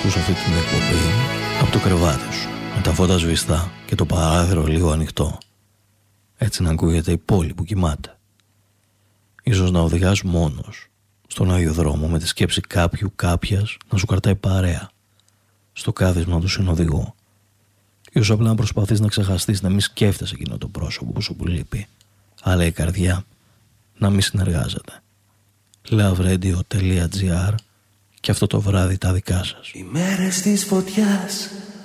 ακούς αυτή την εκπομπή από το κρεβάτι σου, με τα φώτα σβηστά και το παράθυρο λίγο ανοιχτό. Έτσι να ακούγεται η πόλη που κοιμάται. Ίσως να οδηγάς μόνος στον άδειο δρόμο με τη σκέψη κάποιου κάποιας να σου κρατάει παρέα στο κάθισμα του συνοδηγού. Ίσως απλά να προσπαθείς να ξεχαστείς, να μην σκέφτεσαι εκείνο το πρόσωπο σου που λείπει, αλλά η καρδιά να μην συνεργάζεται. Loveradio.gr και αυτό το βράδυ τα δικά σας. Οι μέρες της φωτιάς